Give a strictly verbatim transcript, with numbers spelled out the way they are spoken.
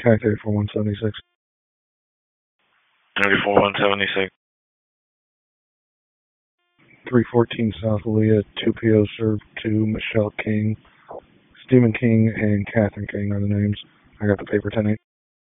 Cacti for one seventy-six. thirty-four one seventy-six. three fourteen South Leah, two P Os served to Michelle King. Stephen King and Catherine King are the names. I got the paper ten eight.